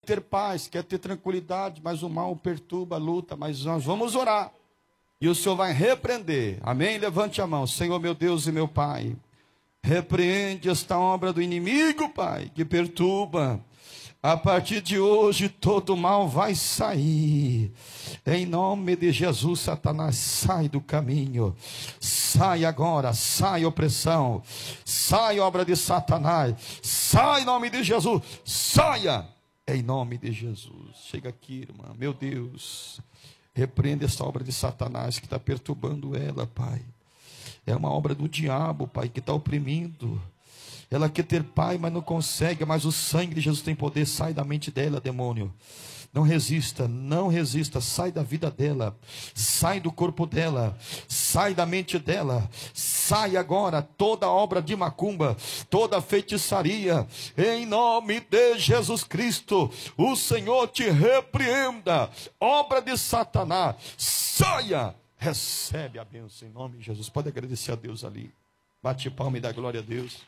ter paz, quer ter tranquilidade, mas o mal perturba, luta, mas nós vamos orar. E o Senhor vai repreender. Amém? Levante a mão. Senhor, meu Deus e meu Pai, repreende esta obra do inimigo, Pai, que perturba. A partir de hoje todo mal vai sair. Em nome de Jesus, Satanás, sai do caminho. Sai agora, sai opressão. Sai obra de Satanás. Sai em nome de Jesus. Saia em nome de Jesus. Chega aqui, irmã. Meu Deus, repreenda essa obra de Satanás que está perturbando ela, Pai. É uma obra do diabo, Pai, que está oprimindo. Ela quer ter pai, mas não consegue. Mas o sangue de Jesus tem poder. Sai da mente dela, demônio. Não resista, não resista. Sai da vida dela. Sai do corpo dela. Sai da mente dela. Sai agora toda obra de macumba, toda feitiçaria. Em nome de Jesus Cristo, o Senhor te repreenda. Obra de Satanás, saia. Recebe a bênção em nome de Jesus. Pode agradecer a Deus ali. Bate palma e dá glória a Deus.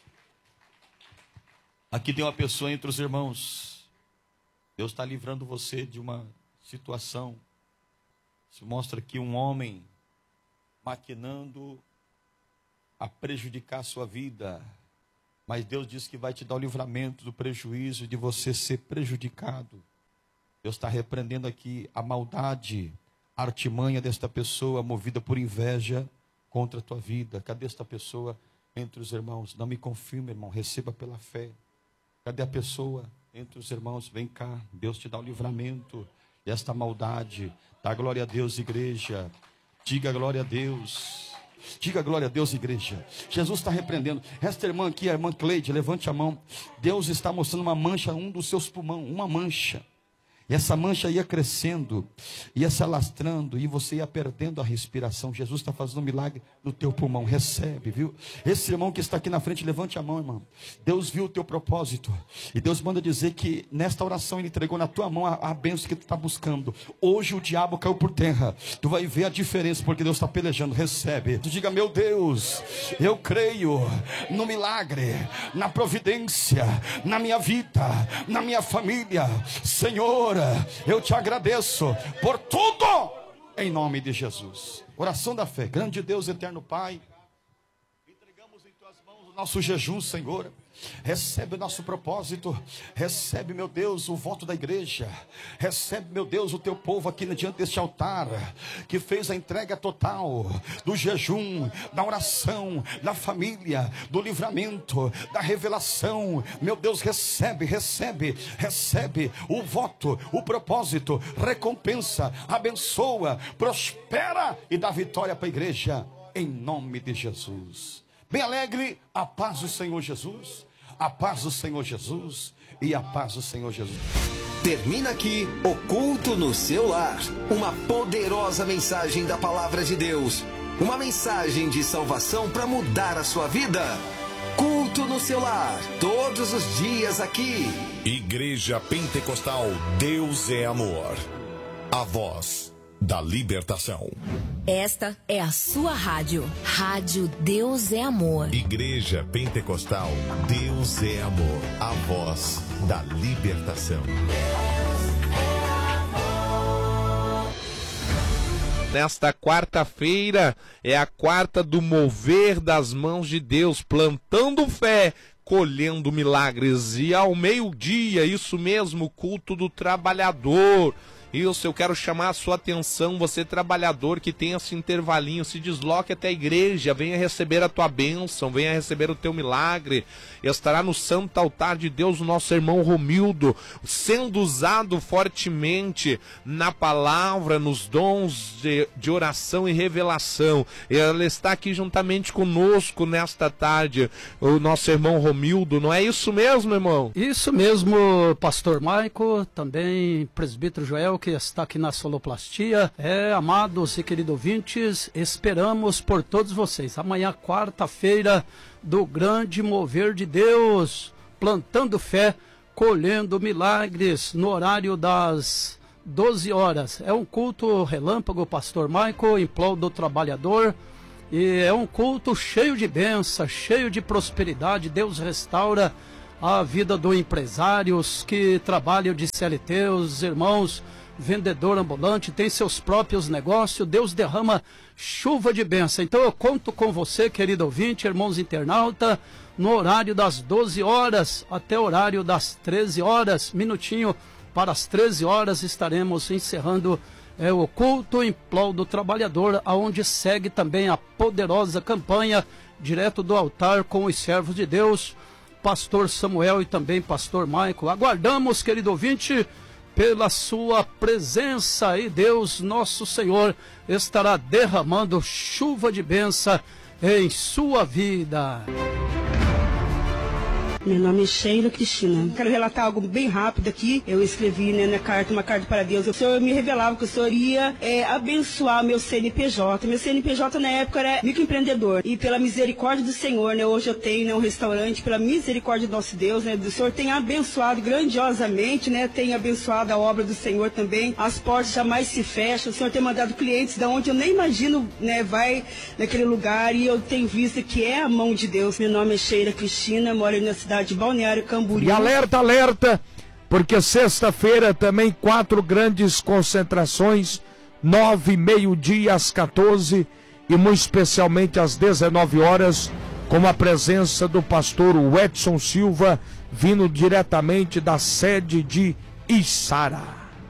Aqui tem uma pessoa entre os irmãos. Deus está livrando você de uma situação. Se mostra aqui um homem maquinando a prejudicar a sua vida. Mas Deus diz que vai te dar o livramento do prejuízo de você ser prejudicado. Deus está repreendendo aqui a maldade, a artimanha desta pessoa movida por inveja contra a tua vida. Cadê esta pessoa entre os irmãos? Não me confirma, irmão, receba pela fé. Cadê a pessoa entre os irmãos? Vem cá, Deus te dá o livramento desta maldade. Dá glória a Deus, igreja. Diga glória a Deus. Diga glória a Deus, igreja. Jesus está repreendendo. Esta irmã aqui, a irmã Cleide, levante a mão. Deus está mostrando uma mancha, um dos seus pulmões, uma mancha. E essa mancha ia crescendo, ia se alastrando, e você ia perdendo a respiração. Jesus está fazendo um milagre no teu pulmão. Recebe, viu? Esse irmão que está aqui na frente, levante a mão, irmão. Deus viu o teu propósito. E Deus manda dizer que nesta oração Ele entregou na tua mão a bênção que tu está buscando. Hoje o diabo caiu por terra. Tu vai ver a diferença, porque Deus está pelejando. Recebe. Tu diga, meu Deus, eu creio no milagre, na providência, na minha vida, na minha família. Senhor, eu te agradeço por tudo, em nome de Jesus. Oração da fé. Grande Deus, eterno Pai, entregamos em tuas mãos o nosso jejum, Senhor. Recebe o nosso propósito. Recebe, meu Deus, o voto da igreja. Recebe, meu Deus, o teu povo aqui diante deste altar, que fez a entrega total do jejum, da oração, da família, do livramento, da revelação. Meu Deus, recebe, recebe, recebe o voto, o propósito, recompensa, abençoa, prospera e dá vitória para a igreja, em nome de Jesus. Bem alegre, a paz do Senhor Jesus, a paz do Senhor Jesus e a paz do Senhor Jesus. Termina aqui o Culto no Seu Lar, uma poderosa mensagem da Palavra de Deus, uma mensagem de salvação para mudar a sua vida. Culto no Seu Lar, todos os dias aqui. Igreja Pentecostal Deus é Amor, a voz da libertação. Esta é a sua rádio. Rádio Deus é Amor. Igreja Pentecostal Deus é Amor, a voz da libertação. Nesta quarta-feira é a quarta do mover das mãos de Deus, plantando fé, colhendo milagres. E ao meio-dia, isso mesmo, culto do trabalhador. Isso, eu quero chamar a sua atenção, você trabalhador que tem esse intervalinho, se desloque até a igreja, venha receber a tua bênção, venha receber o teu milagre. Estará no santo altar de Deus o nosso irmão Romildo, sendo usado fortemente na palavra, nos dons de oração e revelação. Ele está aqui juntamente conosco nesta tarde, o nosso irmão Romildo, não é isso mesmo, irmão? Isso mesmo, pastor Maico, também presbítero Joel, que está aqui na Soloplastia. Amados e queridos ouvintes, esperamos por todos vocês. Amanhã, quarta-feira, do grande mover de Deus, plantando fé, colhendo milagres, no horário das 12 horas. É um culto relâmpago, pastor Maico, em prol do trabalhador. E é um culto cheio de bênção, cheio de prosperidade. Deus restaura a vida do empresários que trabalham de CLT, os irmãos vendedor ambulante, tem seus próprios negócios, Deus derrama chuva de bênção. Então eu conto com você, querido ouvinte, irmãos internauta, no horário das 12 horas até o horário das 13 horas, minutinho para as 13 horas, estaremos encerrando o culto em prol do trabalhador, aonde segue também a poderosa campanha direto do altar com os servos de Deus, pastor Samuel e também pastor Maico. Aguardamos, querido ouvinte, pela sua presença, e Deus nosso Senhor estará derramando chuva de bênção em sua vida. Meu nome é Sheila Cristina. Quero relatar algo bem rápido aqui. Eu escrevi, né, uma carta para Deus. O Senhor me revelava que o Senhor ia abençoar meu CNPJ. Meu CNPJ na época era microempreendedor. E pela misericórdia do Senhor, né, hoje eu tenho, né, um restaurante. Pela misericórdia do nosso Deus, né, o Senhor tem abençoado grandiosamente, né, tem abençoado a obra do Senhor também. As portas jamais se fecham. O Senhor tem mandado clientes da onde eu nem imagino, né, vai naquele lugar. E eu tenho visto que é a mão de Deus. Meu nome é Sheila Cristina, moro na cidade de Balneário Camboriú. E alerta, alerta, porque sexta-feira também 4 grandes concentrações, 9, meio-dia às 14 e muito especialmente às 19 horas, com a presença do pastor Edson Silva, vindo diretamente da sede de Içara.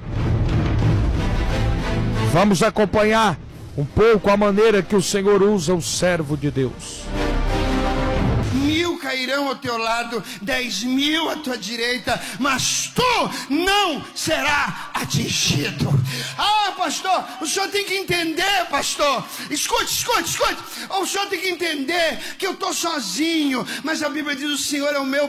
Vamos acompanhar um pouco a maneira que o Senhor usa o servo de Deus. 1000 cairão ao teu lado, 10.000 à tua direita, mas tu não será atingido. Ah, pastor, o senhor tem que entender, pastor. Escute. O senhor tem que entender que eu estou sozinho, mas a Bíblia diz: o Senhor é o meu